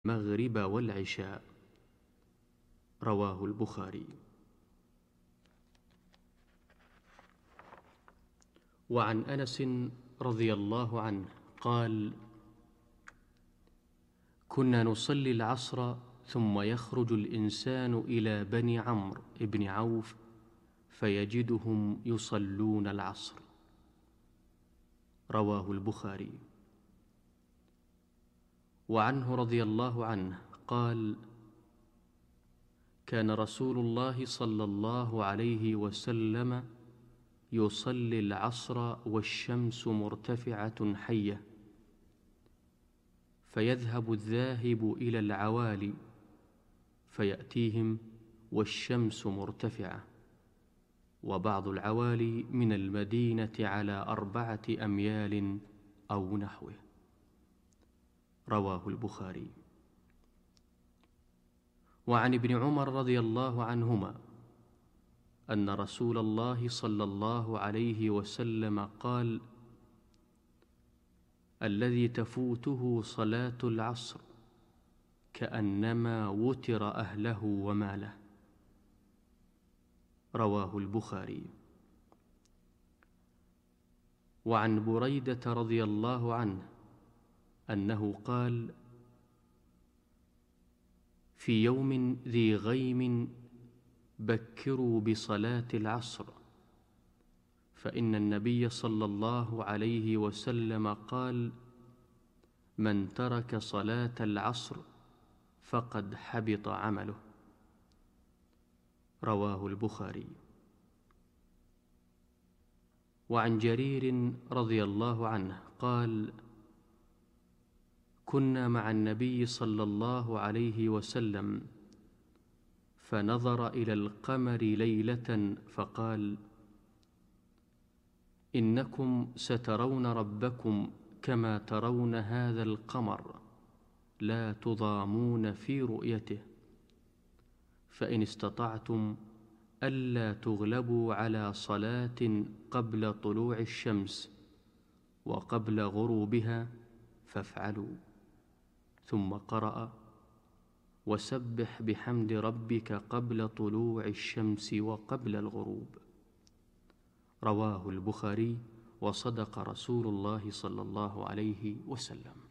المغرب والعشاء. رواه البخاري. وعن أنس رضي الله عنه قال: كنا نصلي العصر ثم يخرج الإنسان إلى بني عمرو بن عوف فيجدهم يصلون العصر. رواه البخاري. وعنه رضي الله عنه قال: كان رسول الله صلى الله عليه وسلم يصلي العصر والشمس مرتفعة حية، فيذهب الذاهب إلى العوالي فيأتيهم والشمس مرتفعة، وبعض العوالي من المدينة على 4 أميال أو نحوه. رواه البخاري. وعن ابن عمر رضي الله عنهما أن رسول الله صلى الله عليه وسلم قال: الذي تفوته صلاة العصر كأنما وتر أهله وماله. رواه البخاري. وعن بريدة رضي الله عنه أنه قال: في يوم ذي غيم بكروا بصلاة العصر، فإن النبي صلى الله عليه وسلم قال: من ترك صلاة العصر فقد حبط عمله. رواه البخاري. وعن جرير رضي الله عنه قال: كنا مع النبي صلى الله عليه وسلم فنظر إلى القمر ليلة فقال: إنكم سترون ربكم كما ترون هذا القمر لا تضامون في رؤيته، فإن استطعتم ألا تغلبوا على صلاة قبل طلوع الشمس وقبل غروبها فافعلوا. ثم قرأ: وسبح بحمد ربك قبل طلوع الشمس وقبل الغروب. رواه البخاري. وصدق رسول الله صلى الله عليه وسلم.